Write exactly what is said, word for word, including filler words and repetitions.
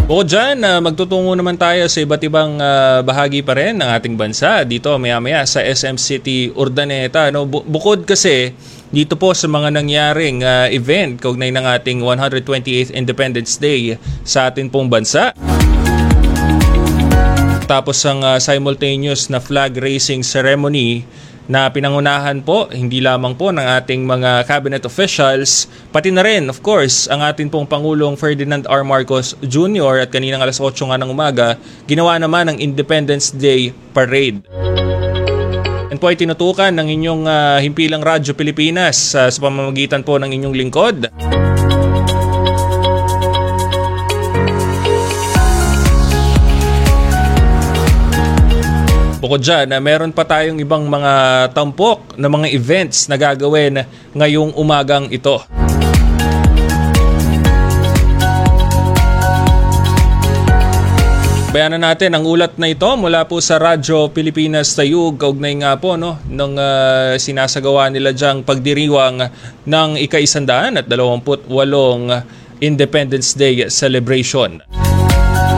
Bukod dyan, uh, magtutungo naman tayo sa iba't ibang uh, bahagi pa rin ng ating bansa. Dito maya-maya sa S M City, Urdaneta. No? Bukod kasi dito po sa mga nangyaring uh, event kaugnay ng ating one hundred twenty-eighth Independence Day sa atin pong bansa. Tapos ang uh, simultaneous na flag raising ceremony na pinangunahan po, hindi lamang po ng ating mga cabinet officials, pati na rin, of course, ang ating pong Pangulong Ferdinand R. Marcos Junior at kaninang alas otso nga ng umaga, ginawa naman ang Independence Day Parade. Yan po ay tinutukan ng inyong uh, himpilang Radyo Pilipinas uh, sa pamamagitan po ng inyong lingkod. Bukod dyan, na meron pa tayong ibang mga tampok na mga events na gagawin ngayong umagang ito. Bayanan natin ang ulat na ito mula po sa Radyo Pilipinas Tayug, kaugnay nga po no, nung uh, sinasagawa nila dyang pagdiriwang ng ika-isandaan at dalawamput walong Independence Day celebration.